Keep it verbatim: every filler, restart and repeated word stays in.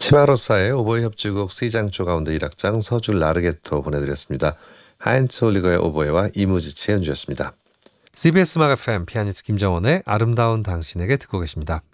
치마로사의 오보이 협주곡 C장조 가운데 일 악장 서줄 라르게토 보내드렸습니다. 하인츠 홀리거의 오보이와 이무지치의 연주였습니다. 씨비에스 음악 에프엠 피아니스트 김정원의 아름다운 당신에게 듣고 계십니다.